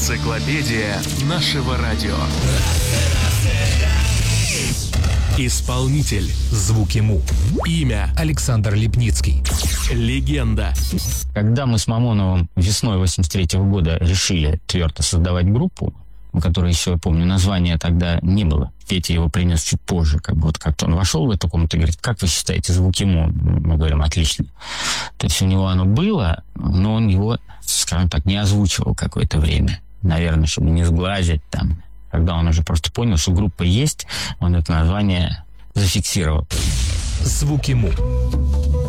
Энциклопедия нашего радио. Исполнитель. Звуки Му. Имя. Александр Липницкий. Легенда. Когда мы с Мамоновым весной 83-го года решили твердо создавать группу, у которой еще, я помню, названия тогда не было. Петя его принес чуть позже. Как-то он вошел в эту комнату и говорит: как вы считаете, звуки Му? Мы говорим: отлично. То есть у него оно было, но он его, скажем так, не озвучивал какое-то время. Наверное, чтобы не сглазить там. Когда он уже просто понял, что группа есть, он это название зафиксировал. Звуки Му.